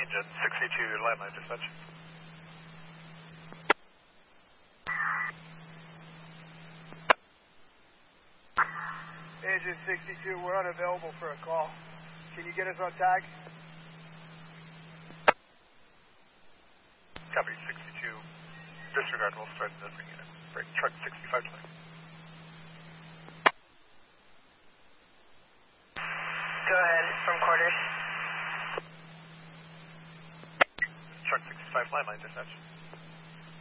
Agent 62, landline dispatch. Agent 62, we're unavailable for a call. Can you get us on tag? Copy 62. Disregard, we'll start the nursing unit. Break truck 6520. Go ahead, from quarters. Truck 65, landline dispatch.